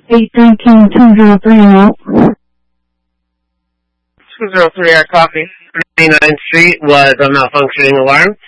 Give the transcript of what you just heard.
813-203 out. 203 our copy. 39th Street was a malfunctioning alarm.